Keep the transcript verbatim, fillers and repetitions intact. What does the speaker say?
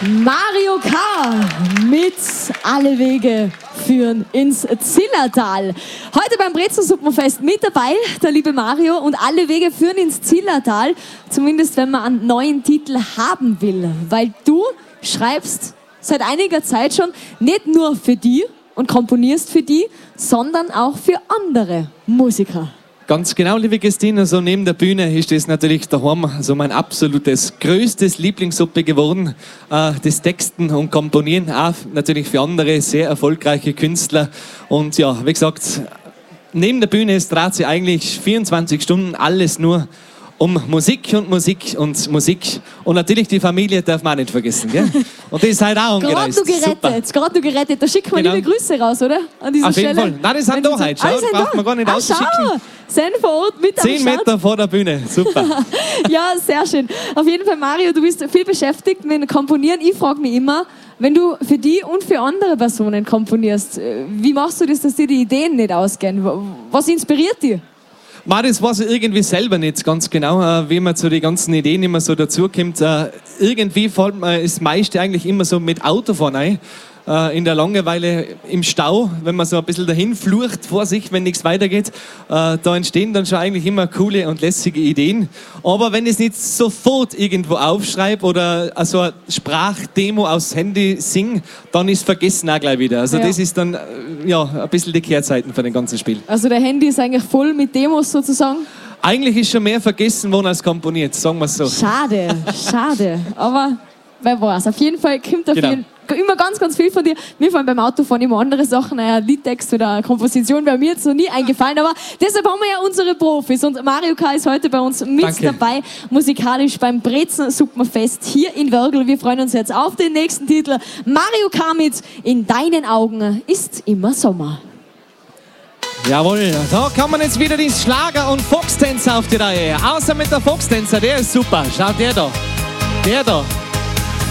Mario K. mit Alle Wege führen ins Zillertal. Heute beim Brezensuppenfest mit dabei, der liebe Mario, und alle Wege führen ins Zillertal, zumindest wenn man einen neuen Titel haben will, weil du schreibst seit einiger Zeit schon nicht nur für die und komponierst für die, sondern auch für andere Musiker. Ganz genau, liebe Christine, so neben der Bühne ist das natürlich daheim so mein absolutes, größtes Lieblingssuppe geworden. Äh, das Texten und Komponieren, auch natürlich für andere sehr erfolgreiche Künstler. Und ja, wie gesagt, neben der Bühne dreht sich eigentlich vierundzwanzig Stunden alles nur um Musik und Musik und Musik. Und natürlich die Familie darf man auch nicht vergessen. Gell? Und die ist halt auch angereist. Gerade du gerettet, gerade du gerettet. Da schicken wir Genau. liebe Grüße raus, oder? An dieser Auf jeden Stelle. Fall. Nein, das sind da heute. Schau, das braucht man gar nicht ah, auszuschicken. Schau, sind vor Ort mit am Zehn Start. Meter vor der Bühne. Super. Ja, sehr schön. Auf jeden Fall, Mario, du bist viel beschäftigt mit dem Komponieren. Ich frage mich immer, wenn du für die und für andere Personen komponierst, wie machst du das, dass dir die Ideen nicht ausgehen? Was inspiriert dich? Man, das weiß ich irgendwie selber nicht ganz genau, äh, wie man zu den ganzen Ideen immer so dazukommt. Äh, irgendwie fällt mir das meiste eigentlich immer so mit Autofahren ein. Äh, in der Langeweile im Stau, wenn man so ein bisschen dahin flucht vor sich, wenn nichts weitergeht. Äh, da entstehen dann schon eigentlich immer coole und lässige Ideen. Aber wenn ich es nicht sofort irgendwo aufschreibe oder so eine Sprachdemo aufs Handy singe, dann ist es vergessen auch gleich wieder. Also Ja. das ist dann äh, ja, ein bisschen die Kehrzeiten von dem ganzen Spiel. Also der Handy ist eigentlich voll mit Demos sozusagen. Eigentlich ist schon mehr vergessen worden als komponiert, sagen wir es so. Schade, schade. Aber wer weiß. Auf jeden Fall kommt auf Genau. jeden, immer ganz, ganz viel von dir. Mir fallen beim Autofahren immer andere Sachen, ein Liedtext oder eine Komposition, wäre mir jetzt noch nie eingefallen. Aber deshalb haben wir ja unsere Profis. Und Mario K. ist heute bei uns mit Danke. dabei, musikalisch beim Brezensuppenfest hier in Wörgl. Wir freuen uns jetzt auf den nächsten Titel. Mario K. mit In deinen Augen ist immer Sommer. Jawohl, da kommen jetzt wieder die Schlager- und Foxtänzer auf die Reihe. Außer mit der Foxtänzer, der ist super. Schaut der da. Der da.